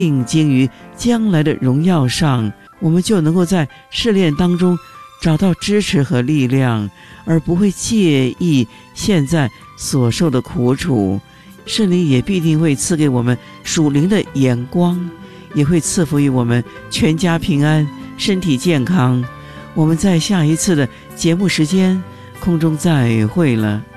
定睛于将来的荣耀上，我们就能够在试炼当中找到支持和力量，而不会介意现在所受的苦楚。圣灵也必定会赐给我们属灵的眼光，也会赐福于我们全家平安，身体健康。我们在下一次的节目时间空中再会了。